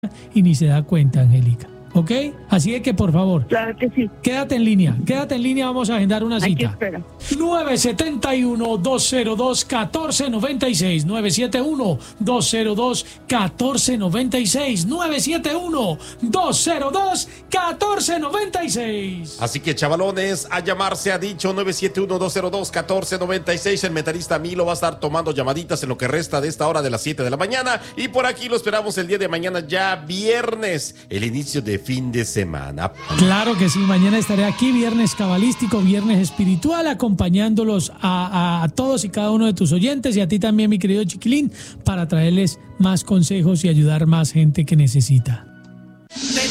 y ni se da cuenta, Angélica. ¿Ok? Así es que, por favor, Claro que sí. quédate en línea, vamos a agendar una Aquí cita. espera. 971-202-1496, 971-202-1496, 971-202-1496. Así que, chavalones, a llamar se ha dicho 971-202-1496. El metalista Milo va a estar tomando llamaditas en lo que resta de esta hora de las 7 de la mañana. Y por aquí lo esperamos el día de mañana, ya viernes, el inicio de fin de semana. Claro que sí, mañana estaré aquí, viernes cabalístico, viernes espiritual, acompañándolos a todos y cada uno de tus oyentes y a ti también, mi querido Chiquilín, para traerles más consejos y ayudar más gente que necesita.